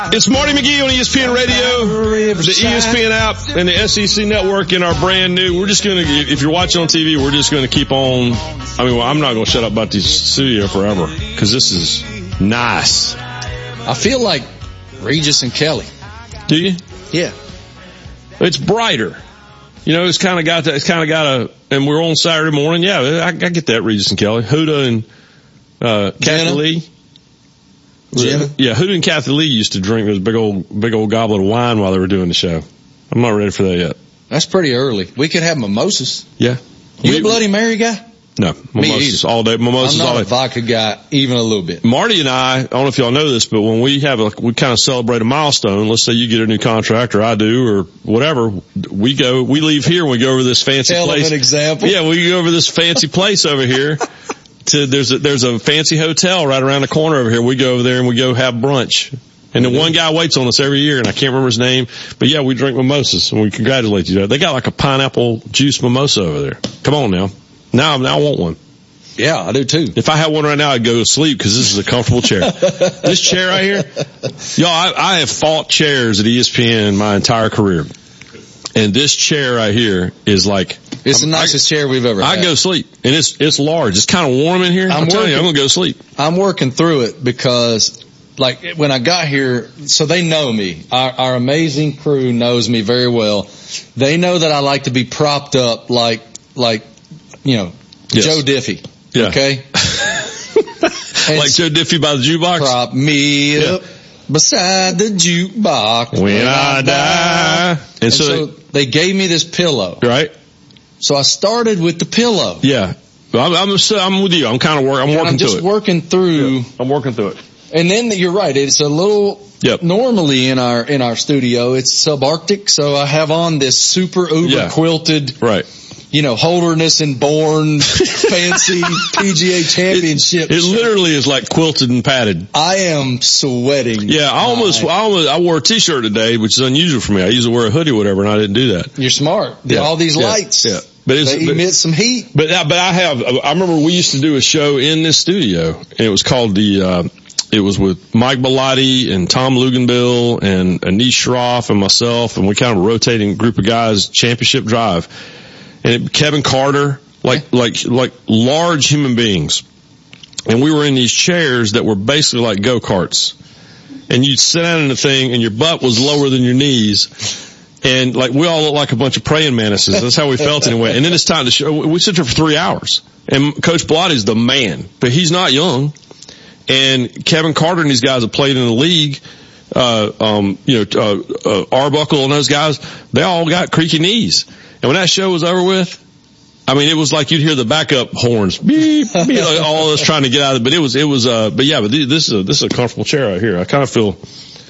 It's Marty McGee on ESPN Radio, the ESPN app, and the SEC Network in our brand new. We're just going to, if you're watching on TV, we're just going to keep on. I'm not going to shut up about this studio forever because this is nice. I feel like Regis and Kelly. Do you? Yeah. It's brighter. It's kind of got that, and we're on Saturday morning. Yeah, I get that, Regis and Kelly. Huda and, Kathy Lee. Jenna? Yeah, Huda and Kathy Lee used to drink this big old goblet of wine while they were doing the show. I'm not ready for that yet. That's pretty early. We could have mimosas. Yeah. You a Bloody Mary guy? No, mimosas all day. Mimosas all day. I'm not a vodka guy, even a little bit. Marty and I don't know if y'all know this, but when we kind of celebrate a milestone, let's say you get a new contract or I do or whatever, we leave here and we go over this fancy place. Hell of an example. Yeah, we go over this fancy place over here. There's a fancy hotel right around the corner over here. We go over there and we go have brunch. And then one guy waits on us every year, and I can't remember his name, but yeah, we drink mimosas and we congratulate you. They got like a pineapple juice mimosa over there. Come on now. Now I want one. Yeah, I do too. If I had one right now, I'd go to sleep because this is a comfortable chair. This chair right here, y'all, I have fought chairs at ESPN my entire career. And this chair right here is like, it's the nicest chair we've ever had. I go to sleep, and it's large. It's kind of warm in here. I'm telling you, I'm going to go to sleep. I'm working through it because, like, when I got here, so they know me. Our amazing crew knows me very well. They know that I like to be propped up like yes. Joe Diffie. Yeah. Okay? Like Joe Diffie by the jukebox? Prop me up beside the jukebox. When I die. And so they gave me this pillow. Right. So I started with the pillow. Yeah. I'm with you. I'm kind of working through it. I'm just working through. Yeah. I'm working through it. And then you're right. It's a little, normally in our studio, it's subarctic. So I have on this super uber quilted. Right. Holderness and Bourne fancy PGA championship. It literally is like quilted and padded. I am sweating. Yeah, I wore a t-shirt today, which is unusual for me. I usually wear a hoodie or whatever, and I didn't do that. You're smart. Yeah. All these lights. Yeah. They emit some heat. But I remember we used to do a show in this studio, and it was called it was with Mike Bellotti and Tom Luganbill and Anish Shroff and myself, and we kind of a rotating group of guys, Championship Drive. And Kevin Carter, like large human beings. And we were in these chairs that were basically like go-karts. And you'd sit down in the thing and your butt was lower than your knees. And like we all look like a bunch of praying mantises. That's how we felt anyway. And then it's time to show. We sit there for 3 hours. And Coach Bellotti's the man, but he's not young. And Kevin Carter and these guys have played in the league. Arbuckle and those guys, they all got creaky knees. And when that show was over with, I mean, it was like you'd hear the backup horns, beep, beep, like all of us trying to get out of it. But this is a comfortable chair right here. I kind of feel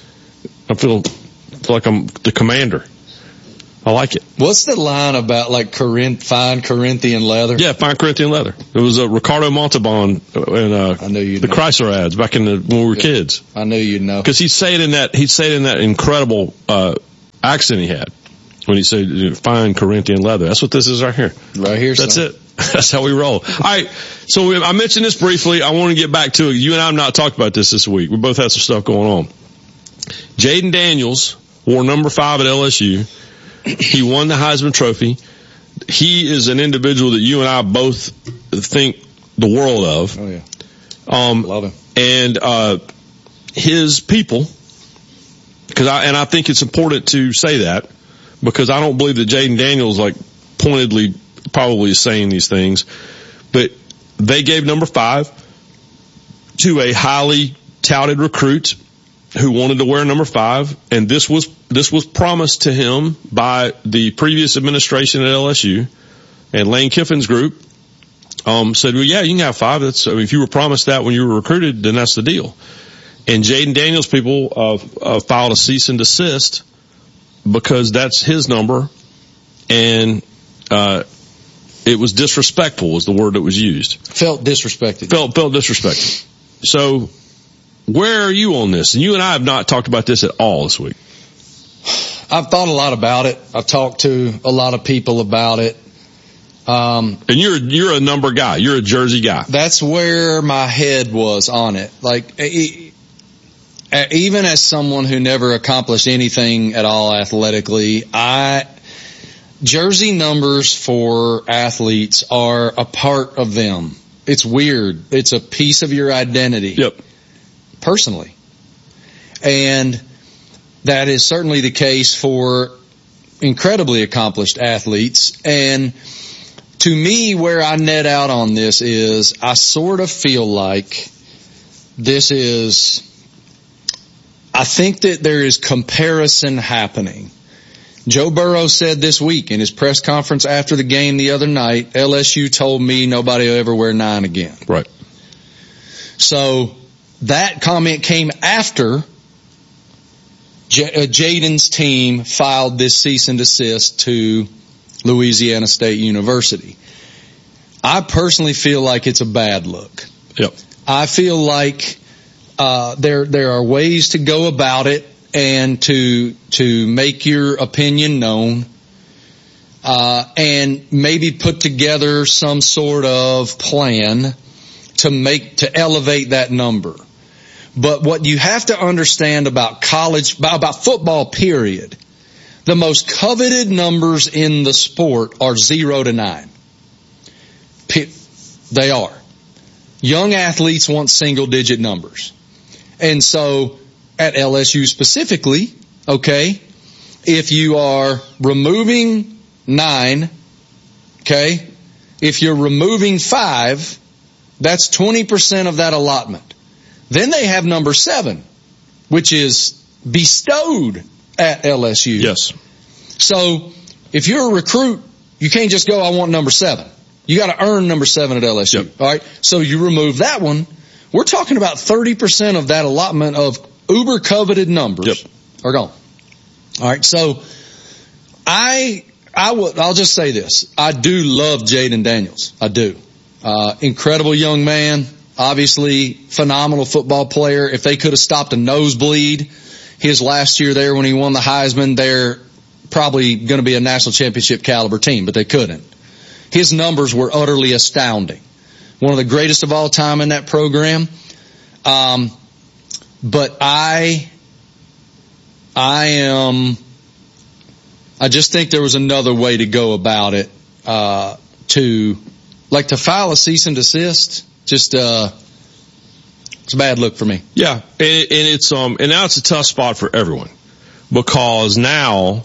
like I'm the commander. I like it. What's the line about like fine Corinthian leather? Yeah, fine Corinthian leather. It was Ricardo Montalban in the Chrysler ads back when we were kids. I knew you'd know. Because he'd say it in that incredible accent he had. When he said fine Corinthian leather. That's what this is right here. Right here, That's it. That's how we roll. All right. So I mentioned this briefly. I want to get back to it. You and I have not talked about this week. We both had some stuff going on. Jaden Daniels wore number 5 at LSU. He won the Heisman Trophy. He is an individual that you and I both think the world of. Oh, yeah. Love him. And his people, I think it's important to say that, because I don't believe that Jaden Daniels pointedly probably is saying these things, but they gave number 5 to a highly touted recruit who wanted to wear number 5, and this was promised to him by the previous administration at LSU, and Lane Kiffin's group said, well, yeah, you can have 5. If you were promised that when you were recruited, then that's the deal. And Jaden Daniels people filed a cease and desist because that's his number, and it was disrespectful was the word that was used. Felt disrespected. Felt disrespected. So where are you on this? And you and I have not talked about this at all this week. I've thought a lot about it. I've talked to a lot of people about it. And you're a number guy. You're a jersey guy. That's where my head was on it. even as someone who never accomplished anything at all athletically, jersey numbers for athletes are a part of them. It's weird. It's a piece of your identity. Yep. Personally. And that is certainly the case for incredibly accomplished athletes. And to me, where I net out on this is I sort of feel like I think that there is comparison happening. Joe Burrow said this week in his press conference after the game the other night, LSU told me nobody will ever wear 9 again. Right. So that comment came after Jaden's team filed this cease and desist to Louisiana State University. I personally feel like it's a bad look. Yep. I feel like there are ways to go about it and to make your opinion known, and maybe put together some sort of plan to elevate that number. But what you have to understand about about football period, the most coveted numbers in the sport are 0 to 9. They are. Young athletes want single digit numbers. And so at LSU specifically, okay, if you are removing 9, okay, if you're removing 5, that's 20% of that allotment. Then they have number 7, which is bestowed at LSU. Yes. So if you're a recruit, you can't just go, I want number 7. You got to earn number 7 at LSU. Yep. All right. So you remove that one. We're talking about 30% of that allotment of uber coveted numbers are gone. All right. So I'll just say this. I do love Jaden Daniels. I do. Incredible young man. Obviously phenomenal football player. If they could have stopped a nosebleed his last year there when he won the Heisman, they're probably going to be a national championship caliber team, but they couldn't. His numbers were utterly astounding. One of the greatest of all time in that program. But I just think there was another way to go about it, to file a cease and desist. Just, it's a bad look for me. Yeah. And it's, and now it's a tough spot for everyone because now,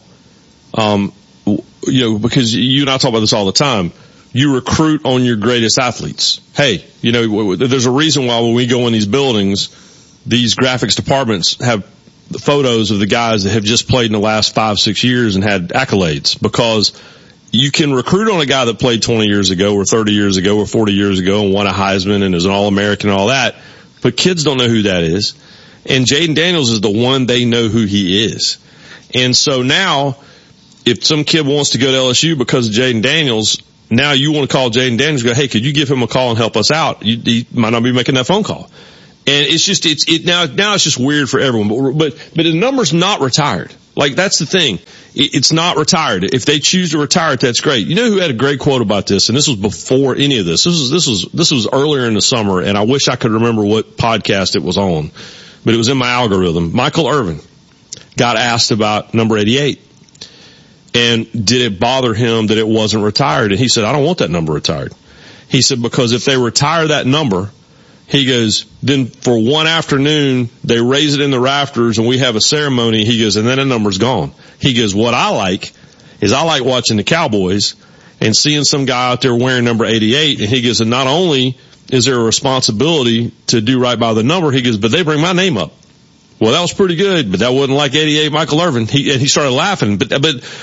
because you and I talk about this all the time. You recruit on your greatest athletes. Hey, there's a reason why when we go in these buildings, these graphics departments have the photos of the guys that have just played in the last 5-6 years and had accolades, because you can recruit on a guy that played 20 years ago or 30 years ago or 40 years ago and won a Heisman and is an All-American and all that, but kids don't know who that is. And Jaden Daniels is the one they know who he is. And so now, if some kid wants to go to LSU because of Jaden Daniels, now you want to call Jaden Daniels and go, hey, could you give him a call and help us out? You might not be making that phone call. And it's just, now it's just weird for everyone. But the number's not retired. Like, that's the thing. It's not retired. If they choose to retire it, that's great. You know who had a great quote about this? And this was before any of this. This was earlier in the summer, and I wish I could remember what podcast it was on, but it was in my algorithm. Michael Irvin got asked about number 88. And did it bother him that it wasn't retired? And he said, I don't want that number retired. He said, because if they retire that number, he goes, then for one afternoon, they raise it in the rafters and we have a ceremony. He goes, and then the number's gone. He goes, what I like watching the Cowboys and seeing some guy out there wearing number 88. And he goes, and not only is there a responsibility to do right by the number, he goes, but they bring my name up. Well, that was pretty good, but that wasn't like 88 Michael Irvin. He started laughing. But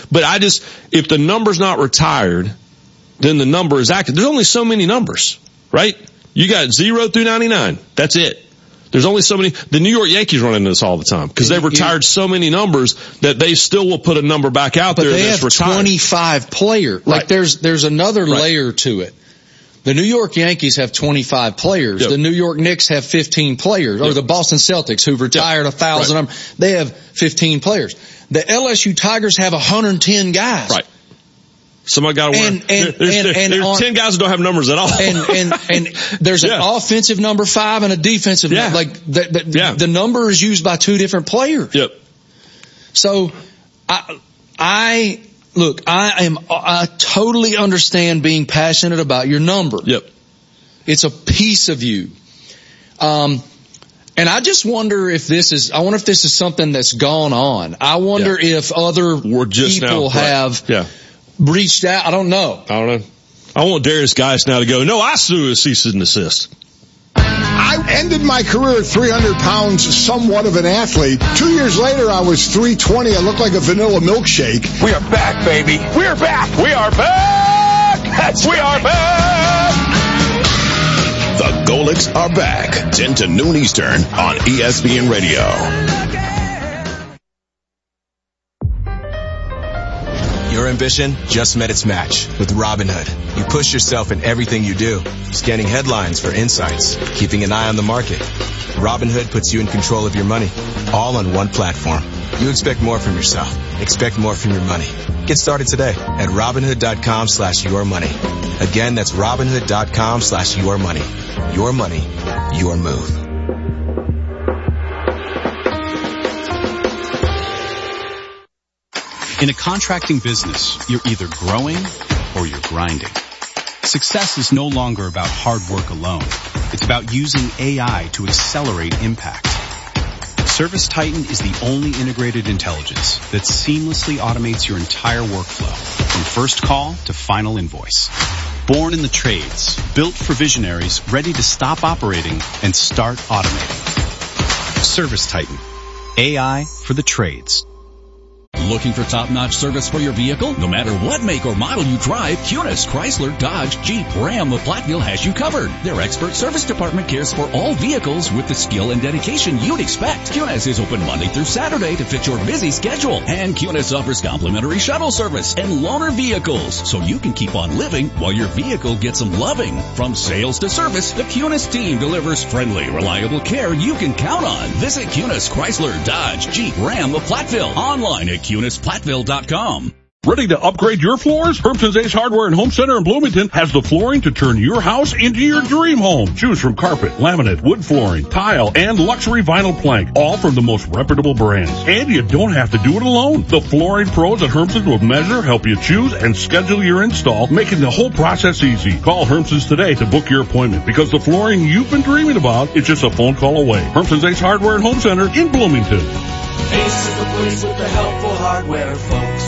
if the number's not retired, then the number is active. There's only so many numbers, right? You got 0 through 99. That's it. There's only so many. The New York Yankees run into this all the time because they've retired so many numbers that they still will put a number back out there that's retired. But they have 25 players. Like, there's another layer to it. The New York Yankees have 25 players. Yep. The New York Knicks have 15 players. Or the Boston Celtics, who've retired 1,000 they have 15 players. The LSU Tigers have 110 guys. Right. Somebody got to wear. There's 10 guys who don't have numbers at all. And there's an offensive number 5 and a defensive number. Like the number is used by 2 different players. Yep. So I totally understand being passionate about your number. Yep. It's a piece of you. And I just wonder if this is something that's gone on. I wonder if other people have reached out. I don't know. I want Darius Geis now to go, no, I sue a cease and desist. I ended my career at 300 pounds, somewhat of an athlete. 2 years later, I was 320. I looked like a vanilla milkshake. We are back, baby. We're back. We are back. We are back. The Golics are back. 10 to noon Eastern on ESPN Radio. Your ambition just met its match with Robinhood. You push yourself in everything you do, scanning headlines for insights, keeping an eye on the market. Robinhood puts you in control of your money, all on one platform. You expect more from yourself. Expect more from your money. Get started today at Robinhood.com/yourmoney. Again, that's Robinhood.com/yourmoney. Your money, your move. In a contracting business, you're either growing or you're grinding. Success is no longer about hard work alone. It's about using AI to accelerate impact. ServiceTitan is the only integrated intelligence that seamlessly automates your entire workflow, from first call to final invoice. Born in the trades, built for visionaries ready to stop operating and start automating. ServiceTitan. AI for the trades. Looking for top-notch service for your vehicle? No matter what make or model you drive, Kunis, Chrysler, Dodge, Jeep, Ram of Platteville has you covered. Their expert service department cares for all vehicles with the skill and dedication you'd expect. Kunis is open Monday through Saturday to fit your busy schedule. And Kunis offers complimentary shuttle service and loaner vehicles, so you can keep on living while your vehicle gets some loving. From sales to service, the Kunis team delivers friendly, reliable care you can count on. Visit Kunis, Chrysler, Dodge, Jeep, Ram of Platteville. Online at KunisPlatteville.com. Ready to upgrade your floors? Hermson's Ace Hardware and Home Center in Bloomington has the flooring to turn your house into your dream home. Choose from carpet, laminate, wood flooring, tile, and luxury vinyl plank, all from the most reputable brands. And you don't have to do it alone. The flooring pros at Hermson's will measure, help you choose, and schedule your install, making the whole process easy. Call Hermson's today to book your appointment, because the flooring you've been dreaming about is just a phone call away. Hermson's Ace Hardware and Home Center in Bloomington. Ace is the place with the helpful hardware, folks.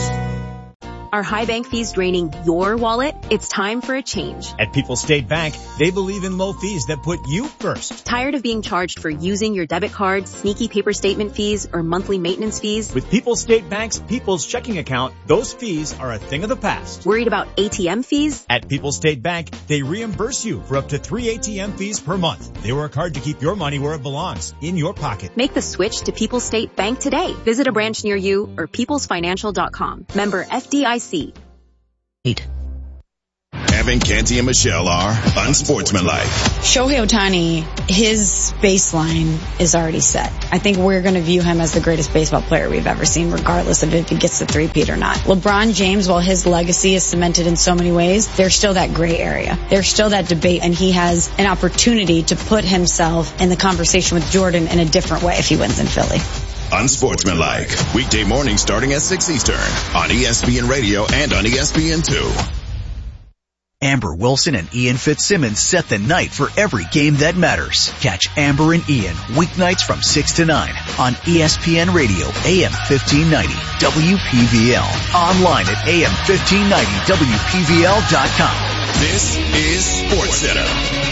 Are high bank fees draining your wallet? It's time for a change. At People's State Bank, they believe in low fees that put you first. Tired of being charged for using your debit card, sneaky paper statement fees, or monthly maintenance fees? With People's State Bank's People's Checking Account, those fees are a thing of the past. Worried about ATM fees? At People's State Bank, they reimburse you for up to 3 ATM fees per month. They work hard to keep your money where it belongs, in your pocket. Make the switch to People's State Bank today. Visit a branch near you or peoplesfinancial.com. Member FDIC. Evan, Canty, and Michelle are unsportsmanlike. Shohei Ohtani, his baseline is already set. I think we're going to view him as the greatest baseball player we've ever seen, regardless of if he gets the three-peat or not. LeBron James, while his legacy is cemented in so many ways, there's still that gray area. There's still that debate, and he has an opportunity to put himself in the conversation with Jordan in a different way if he wins in Philly. Unsportsmanlike. Weekday morning starting at 6 Eastern on ESPN Radio and on ESPN2. Amber Wilson and Ian Fitzsimmons set the night for every game that matters. Catch Amber and Ian weeknights from 6 to 9 on ESPN Radio, AM 1590, WPVL. Online at AM1590WPVL.com. This is SportsCenter.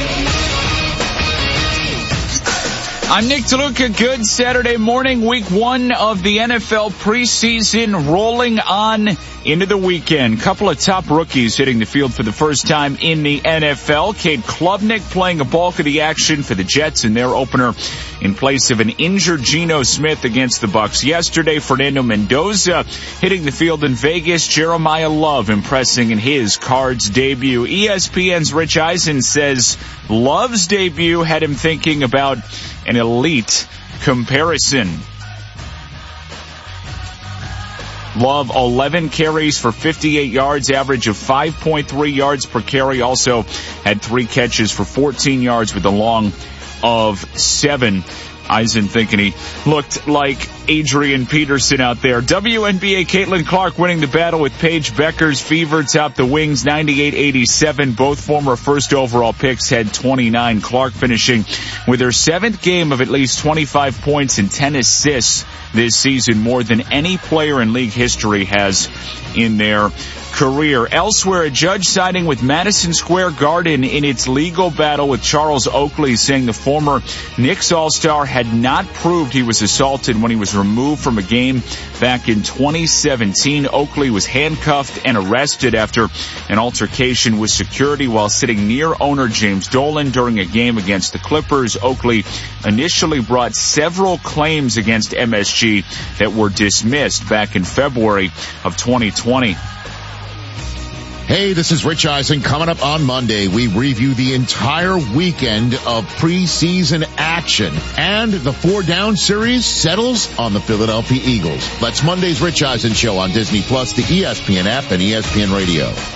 I'm Nick DeLuca. Good Saturday morning. Week 1 of the NFL preseason rolling on into the weekend. Couple of top rookies hitting the field for the first time in the NFL. Cade Klubnik playing a bulk of the action for the Jets in their opener in place of an injured Geno Smith against the Bucs yesterday. Fernando Mendoza hitting the field in Vegas. Jeremiah Love impressing in his Cards debut. ESPN's Rich Eisen says Love's debut had him thinking about an elite comparison. Love, 11 carries for 58 yards, average of 5.3 yards per carry. Also had 3 catches for 14 yards with a long of 7. Eisen thinking he looked like Adrian Peterson out there. WNBA, Caitlin Clark winning the battle with Paige Beckers. Fever topped the Wings 98-87. Both former first overall picks had 29. Clark finishing with her 7th game of at least 25 points and 10 assists this season, more than any player in league history has in their career. Elsewhere, a judge siding with Madison Square Garden in its legal battle with Charles Oakley, saying the former Knicks All-Star had not proved he was assaulted when he was removed from a game back in 2017. Oakley was handcuffed and arrested after an altercation with security while sitting near owner James Dolan during a game against the Clippers. Oakley initially brought several claims against MSG that were dismissed back in February of 2020. Hey, this is Rich Eisen. Coming up on Monday, we review the entire weekend of preseason action. And the 4-down series settles on the Philadelphia Eagles. That's Monday's Rich Eisen Show on Disney+, the ESPN app, and ESPN Radio.